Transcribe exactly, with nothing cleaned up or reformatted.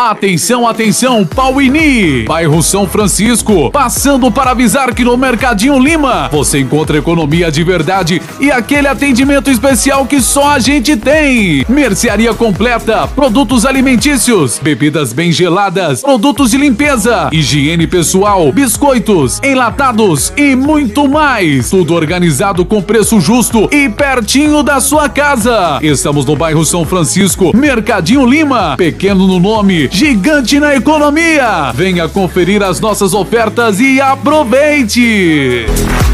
Atenção, atenção, Pauini, bairro São Francisco, passando para avisar que no Mercadinho Lima você encontra economia de verdade e aquele atendimento especial que só a gente tem. Mercearia completa, produtos alimentícios, bebidas bem geladas, produtos de limpeza, higiene pessoal, biscoitos, enlatados e muito mais. Tudo organizado com preço justo e pertinho da sua casa. Estamos no bairro São Francisco, Mercadinho Lima, pequeno no nome, gigante na economia. Venha conferir as nossas ofertas e aproveite!